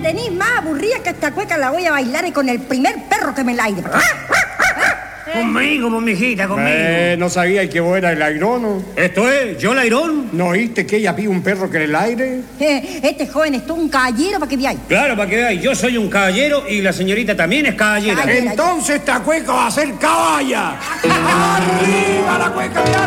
tenís más aburrida que esta cueca la voy a bailar y con el primer perro que me la aire. Conmigo, mijita, conmigo. No sabía que vos eras el airono. ¿Esto es? ¿Yo el airón? ¿No oíste que ella pide un perro que en el aire? Este joven es todo un caballero para que veáis. Claro, para que veáis. Yo soy un caballero y la señorita también es caballera. Ay, Entonces esta cueca va a ser caballa. ¡Arriba la cueca!